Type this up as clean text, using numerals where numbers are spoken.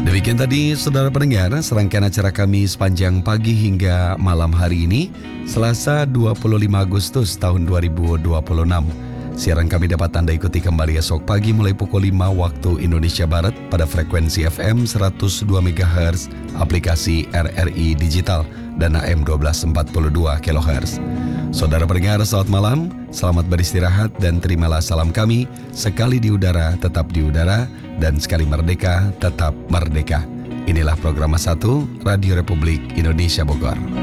Demikian tadi saudara pendengar serangkaian acara kami sepanjang pagi hingga malam hari ini, Selasa 25 Agustus tahun 2026. Siaran kami dapat Anda ikuti kembali esok pagi mulai pukul 5 waktu Indonesia Barat pada frekuensi FM 102 MHz, aplikasi RRI Digital, dan AM 1242 kHz. Saudara pendengar, selamat malam, selamat beristirahat dan terimalah salam kami, sekali di udara tetap di udara, dan sekali merdeka tetap merdeka. Inilah program 1 Radio Republik Indonesia Bogor.